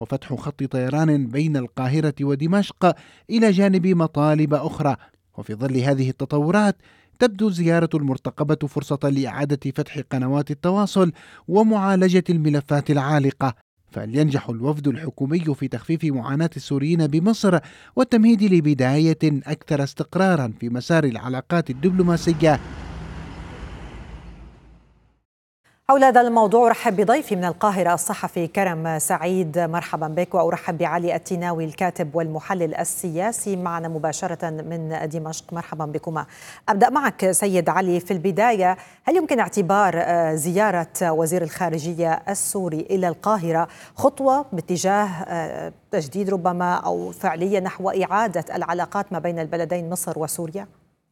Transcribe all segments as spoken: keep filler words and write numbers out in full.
وفتح خط طيران بين القاهرة ودمشق إلى جانب مطالب أخرى. وفي ظل هذه التطورات تبدو الزيارة المرتقبة فرصة لإعادة فتح قنوات التواصل ومعالجة الملفات العالقة. فهل ينجح الوفد الحكومي في تخفيف معاناة السوريين بمصر والتمهيد لبداية أكثر استقرارا في مسار العلاقات الدبلوماسية؟ حول هذا الموضوع أرحب بضيفي من القاهرة الصحفي كرم سعيد، مرحبا بك، وأرحب بعلي التناوي الكاتب والمحلل السياسي معنا مباشرة من دمشق. مرحبا بكما. أبدأ معك سيد علي. في البداية، هل يمكن اعتبار زيارة وزير الخارجية السوري إلى القاهرة خطوة باتجاه تجديد ربما أو فعلية نحو إعادة العلاقات ما بين البلدين مصر وسوريا؟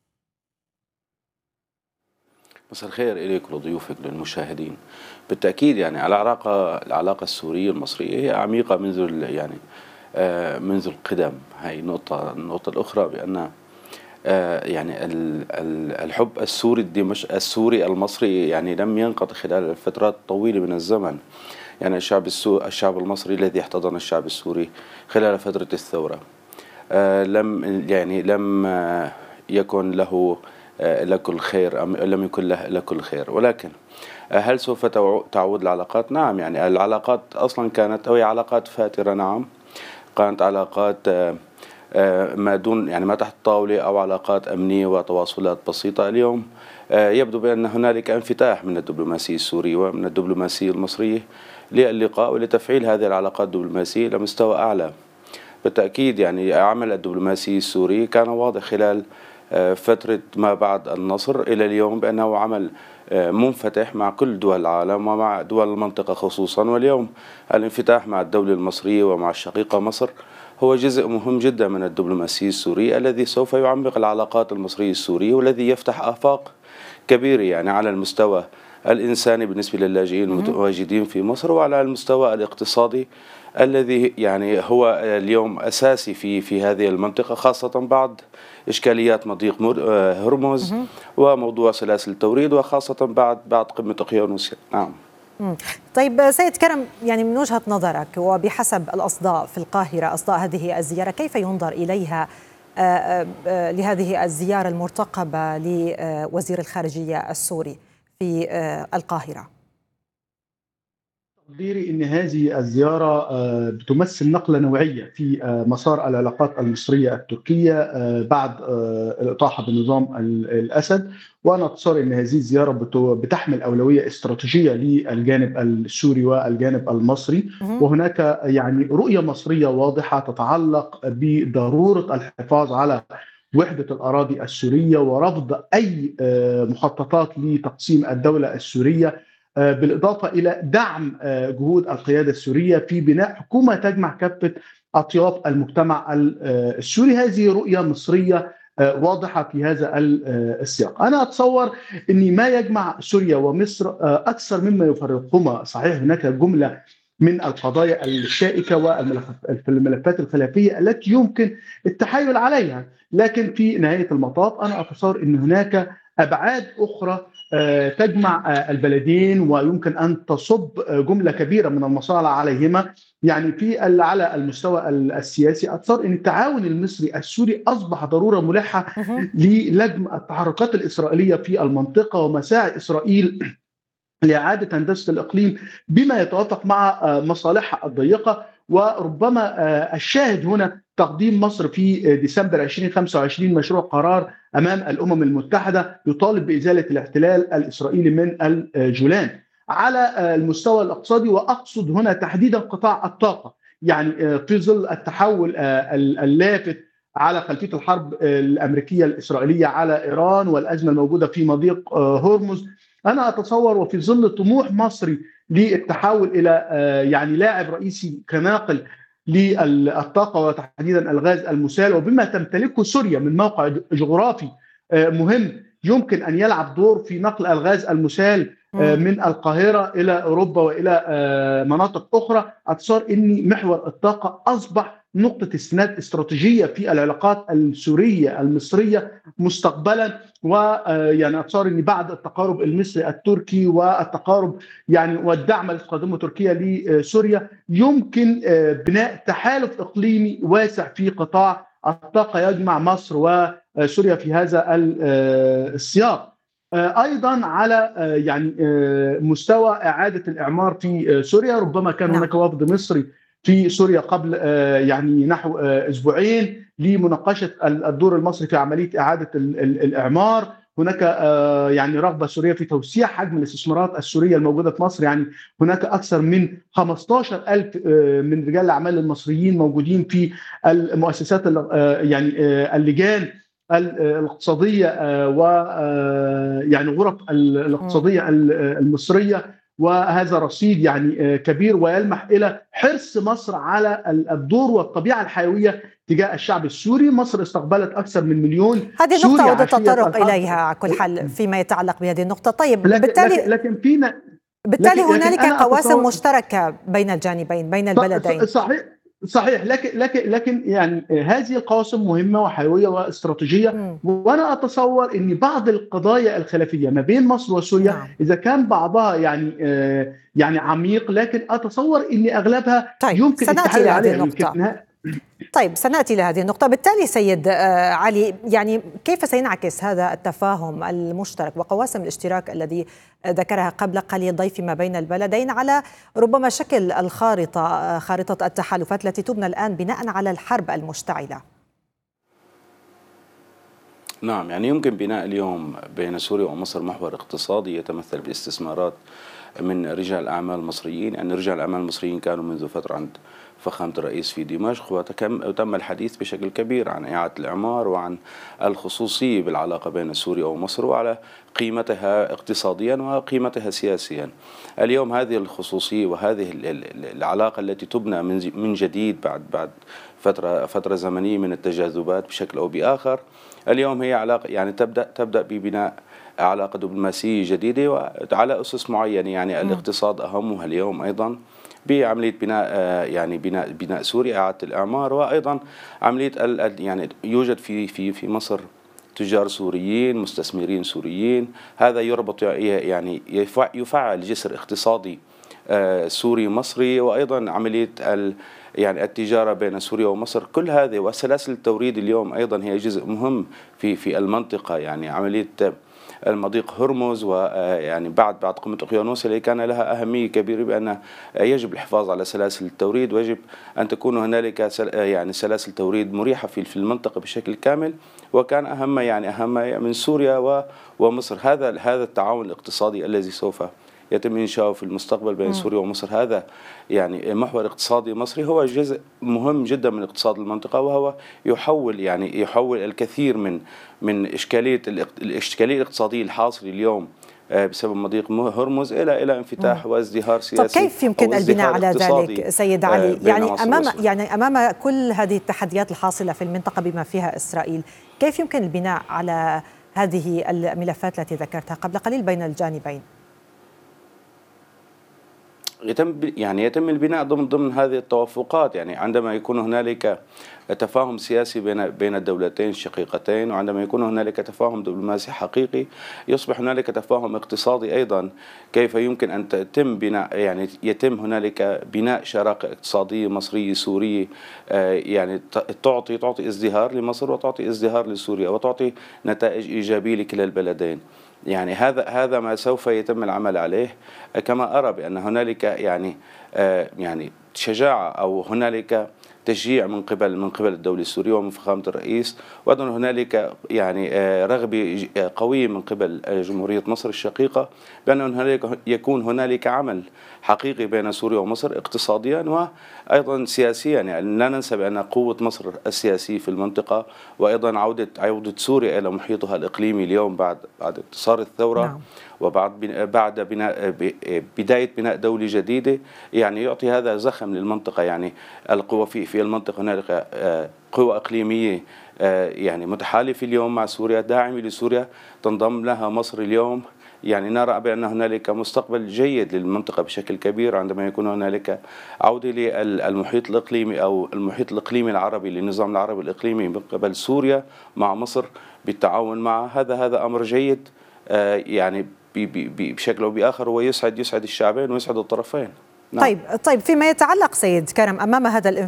مساء الخير إليك ولضيوفك للمشاهدين. بالتأكيد يعني العلاقة العلاقة السورية المصرية هي عميقة منذ يعني آه منذ القدم. هاي نقطة. النقطة الأخرى بأن آه يعني الحب السوري الدمشق السوري المصري يعني لم ينقطع خلال فترات طويلة من الزمن. يعني الشعب السوري الشعب المصري الذي احتضن الشعب السوري خلال فترة الثورة آه لم يعني لم آه يكن له لكل خير أم لم يكن له لكل خير. ولكن هل سوف تعود العلاقات؟ نعم. يعني العلاقات أصلا كانت أو هي علاقات فاترة. نعم، كانت علاقات ما دون يعني ما تحت الطاولة أو علاقات أمنية وتواصلات بسيطة. اليوم يبدو بأن هنالك انفتاح من الدبلوماسية السورية ومن الدبلوماسية المصرية للقاء ولتفعيل هذه العلاقات الدبلوماسية لمستوى أعلى. بالتأكيد يعني عمل الدبلوماسي السوري كان واضح خلال فترة ما بعد النصر إلى اليوم بأنه عمل منفتح مع كل دول العالم ومع دول المنطقة خصوصا. واليوم الانفتاح مع الدولة المصرية ومع الشقيقة مصر هو جزء مهم جدا من الدبلوماسية السورية الذي سوف يعمق العلاقات المصرية السورية والذي يفتح آفاق كبيرة يعني على المستوى الإنساني بالنسبة للاجئين المتواجدين في مصر، وعلى المستوى الاقتصادي الذي يعني هو اليوم أساسي في في هذه المنطقة، خاصة بعد إشكاليات مضيق هرمز وموضوع سلاسل التوريد، وخاصة بعد بعد قمة أقيانوس. نعم. طيب سيد كرم، يعني من وجهة نظرك وبحسب الأصداء في القاهرة، أصداء هذه الزيارة، كيف ينظر إليها لهذه الزيارة المرتقبة لوزير الخارجية السوري في القاهرة؟ تقديري أن هذه الزيارة بتمثل نقلة نوعية في مسار العلاقات المصرية التركية بعد الإطاحة بنظام الأسد. وأنا أتصور أن هذه الزيارة بتحمل أولوية استراتيجية للجانب السوري والجانب المصري، وهناك يعني رؤية مصرية واضحة تتعلق بضرورة الحفاظ على وحدة الأراضي السورية ورفض أي مخططات لتقسيم الدولة السورية، بالإضافة إلى دعم جهود القيادة السورية في بناء حكومة تجمع كافة أطياف المجتمع السوري. هذه رؤية مصرية واضحة في هذا السياق. أنا أتصور أن ما يجمع سوريا ومصر أكثر مما يفرقهما. صحيح هناك جملة من القضايا الشائكة والملفات الخلافية التي يمكن التحايل عليها، لكن في نهاية المطاف أنا أتصور أن هناك أبعاد أخرى تجمع البلدين ويمكن أن تصب جملة كبيرة من المصالح عليهما. يعني في على المستوى السياسي أتصور أن التعاون المصري السوري أصبح ضرورة ملحة للجم التحركات الإسرائيلية في المنطقة ومساعي إسرائيل لإعادة هندسة الإقليم بما يتوافق مع مصالحها الضيقة. وربما الشاهد هنا تقديم مصر في ديسمبر ألفين وخمسة وعشرين مشروع قرار أمام الأمم المتحدة يطالب بإزالة الاحتلال الإسرائيلي من الجولان. على المستوى الاقتصادي، وأقصد هنا تحديدا قطاع الطاقة، يعني في ظل التحول اللافت على خلفية الحرب الأمريكية الإسرائيلية على إيران والأزمة الموجودة في مضيق هرمز، أنا أتصور وفي ظل طموح مصري للتحول إلى يعني لاعب رئيسي كناقل للطاقة وتحديدا الغاز المسال، وبما تمتلكه سوريا من موقع جغرافي مهم يمكن أن يلعب دور في نقل الغاز المسال من القاهرة إلى أوروبا وإلى مناطق أخرى. أتصور أن محور الطاقة أصبح نقطة استناد استراتيجية في العلاقات السورية المصرية مستقبلا. ويعني أتصور أن بعد التقارب المصري التركي والتقارب يعني والدعم الذي تقدمه تركيا لسوريا يمكن بناء تحالف إقليمي واسع في قطاع الطاقة يجمع مصر وسوريا في هذا السياق. ايضا على يعني مستوى اعاده الاعمار في سوريا، ربما كان هناك وفد مصري في سوريا قبل يعني نحو اسبوعين لمناقشه الدور المصري في عمليه اعاده الاعمار. هناك يعني رغبه سوريه في توسيع حجم الاستثمارات السوريه الموجوده في مصر، يعني هناك اكثر من خمسة عشر ألف من رجال الاعمال المصريين موجودين في المؤسسات يعني اللجان الاقتصاديه و يعني غرف الاقتصاديه المصريه، وهذا رصيد يعني كبير ويلمح الى حرص مصر على الدور والطبيعه الحيويه تجاه الشعب السوري. مصر استقبلت اكثر من مليون هذه سوري النقطه أود التطرق اليها على كل حال فيما يتعلق بهذه النقطه. طيب لكن بالتالي لكن, لكن فينا بالتالي لكن هنالك لكن قواسم مشتركه بين الجانبين بين البلدين. صحيح صحيح لكن لكن لكن يعني هذه القواسم مهمه وحيويه واستراتيجيه. م. وانا اتصور ان بعض القضايا الخلافيه ما بين مصر وسوريا نعم. اذا كان بعضها يعني آه يعني عميق، لكن اتصور ان اغلبها طيب. يمكن التحدث عليها. يمكن طيب سنأتي إلى هذه النقطة. بالتالي سيد علي، يعني كيف سينعكس هذا التفاهم المشترك وقواسم الاشتراك الذي ذكرها قبل قليل ضيفي ما بين البلدين على ربما شكل الخارطة خارطة التحالفات التي تبنى الآن بناء على الحرب المشتعلة؟ نعم، يعني يمكن بناء اليوم بين سوريا ومصر محور اقتصادي يتمثل باستثمارات من رجال أعمال مصريين. يعني رجال الأعمال المصريين كانوا منذ فترة عند فخامة الرئيس في دمشق، وتم الحديث بشكل كبير عن إعادة الإعمار وعن الخصوصية بالعلاقة بين سوريا ومصر وعلى قيمتها اقتصاديا وقيمتها سياسيا. اليوم هذه الخصوصية وهذه العلاقة التي تبنى من جديد بعد بعد فترة فترة زمنية من التجاذبات بشكل أو بآخر، اليوم هي علاقة يعني تبدأ تبدأ ببناء علاقة دبلوماسية جديدة وعلى أسس معينة. يعني الاقتصاد أهمها اليوم أيضا بعملية بناء يعني بناء بناء سوريا، إعادة الإعمار، وأيضا عملية يعني يوجد في في في مصر تجار سوريين، مستثمرين سوريين. هذا يربط يعني يفعل جسر اقتصادي سوري مصري، وأيضا عملية يعني التجارة بين سوريا ومصر. كل هذه وسلاسل التوريد اليوم أيضا هي جزء مهم في في المنطقة. يعني عملية المضيق هرمز، ويعني بعد بعد قمة أقيانوس اللي كان لها أهمية كبيرة بأن يجب الحفاظ على سلاسل التوريد، ويجب أن تكون هنالك يعني سلاسل توريد مريحة في في المنطقة بشكل كامل. وكان أهم يعني أهم من سوريا ومصر هذا هذا التعاون الاقتصادي الذي سوف يتم إنشاؤه في المستقبل بين سوريا ومصر. هذا يعني محور اقتصادي مصري هو جزء مهم جدا من اقتصاد المنطقة، وهو يحول يعني يحول الكثير من من إشكالية الإشكالية الاقتصادية الحاصلة اليوم بسبب مضيق هرمز إلى إلى انفتاح مم. وازدهار سياسي. طب كيف يمكن البناء على ذلك سيد علي؟ يعني أمام يعني أمام كل هذه التحديات الحاصلة في المنطقة بما فيها إسرائيل، كيف يمكن البناء على هذه الملفات التي ذكرتها قبل قليل بين الجانبين؟ يتم يعني يتم البناء ضمن ضمن هذه التوافقات. يعني عندما يكون هنالك تفاهم سياسي بين بين الدولتين الشقيقتين، وعندما يكون هنالك تفاهم دبلوماسي حقيقي، يصبح هنالك تفاهم اقتصادي أيضا. كيف يمكن أن تتم بناء يعني يتم هنالك بناء شراكة اقتصادية مصرية سورية يعني تعطي تعطي ازدهار لمصر وتعطي ازدهار لسوريا وتعطي نتائج إيجابية لكلا البلدين. يعني هذا هذا ما سوف يتم العمل عليه. كما أرى بأن هنالك يعني يعني شجاعة أو هنالك تشجيع من قبل من قبل الدولة السورية ومن فخامة الرئيس، وأيضا هنالك يعني رغبة قوية من قبل جمهورية مصر الشقيقة بأن هنالك يكون هنالك عمل حقيقي بين سوريا ومصر اقتصاديا وأيضا سياسيا. يعني لا ننسى بأن قوة مصر السياسية في المنطقة، وأيضا عودة عودة سوريا إلى محيطها الإقليمي اليوم بعد بعد انتصار الثورة نعم. وبعد بعد بناء بداية بناء دولة جديدة، يعني يعطي هذا زخم للمنطقة. يعني القوى في في المنطقة هنالك قوى إقليمية يعني متحالفة اليوم مع سوريا، داعمة لسوريا، تنضم لها مصر اليوم. يعني نرى بأن هنالك مستقبل جيد للمنطقة بشكل كبير عندما يكون هنالك عودة للمحيط الإقليمي أو المحيط الإقليمي العربي للنظام العربي الإقليمي من قبل سوريا مع مصر بالتعاون معها. هذا هذا أمر جيد يعني بشكل أو بآخر هو يسعد يسعد الشعبين ويسعد الطرفين. نعم. طيب طيب فيما يتعلق سيد كرم أمام هذا